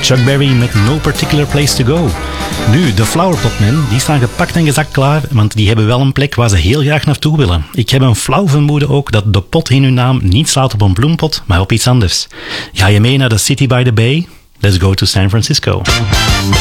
Chuck Berry met No Particular Place to Go. Nu, de Flower Pot Men, die staan gepakt en gezakt klaar, want die hebben wel een plek waar ze heel graag naartoe willen. Ik heb een flauw vermoeden ook dat de pot in hun naam niet staat op een bloempot, maar op iets anders. Ga je mee naar de City by the Bay? Let's go to San Francisco.